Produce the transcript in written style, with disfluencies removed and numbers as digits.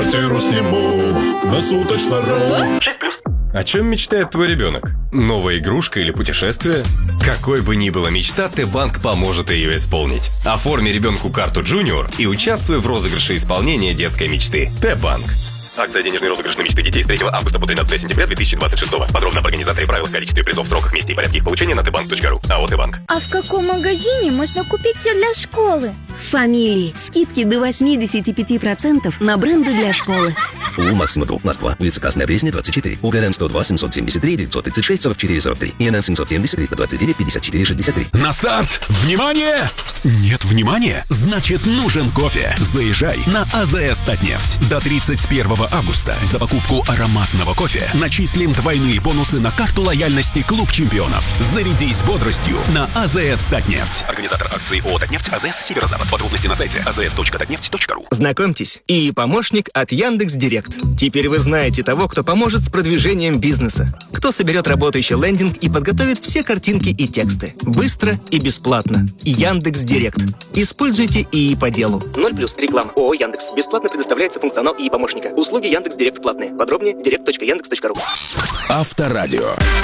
квартиру сниму на суточно.ру. 6+. О чем мечтает твой ребенок? Новая игрушка или путешествие? Какой бы ни была мечта, Т-банк поможет ее исполнить. Оформи ребенку карту Junior и участвуй в розыгрыше исполнения детской мечты. Т-банк. Акция «Денежный розыгрыш на мечты детей» с 3 августа по 13 сентября 2026. Подробно об организаторе, правилах, количестве призов, сроках, месте и порядке их получения на tbank.ru. АО «Т-банк». А в каком магазине можно купить все для школы? Фамилии. Скидки до 85% на бренды для школы. У Максима Групп, Москва. Улица Красная Пресня, 24. УГРН 102 773 936 44 43. ИНН 770 329 54 63. На старт! Внимание! Нет внимания? Значит, нужен кофе. Заезжай на АЗС «Татнефть». До 31 августа за покупку ароматного кофе начислим двойные бонусы на карту лояльности «Клуб чемпионов». Зарядись бодростью на АЗС «Татнефть». Организатор акции ООО «Татнефть», АЗС «Северо-Запад». Подробности на сайте azs.tatneft.ru. Знакомьтесь, ИИ «Помощник» от Яндекс.Директ. Теперь вы знаете того, кто поможет с продвижением бизнеса, кто соберет работающий лендинг и подготовит все картинки и тексты. Быстро и бесплатно. Яндекс.Директ. Используйте ИИ по делу. 0+. Реклама. ООО «Яндекс». Бесплатно предоставляется функционал ИИ «Помощника». Услуги Яндекс.Директ платные. Подробнее direct.yandex.ru. Авторадио.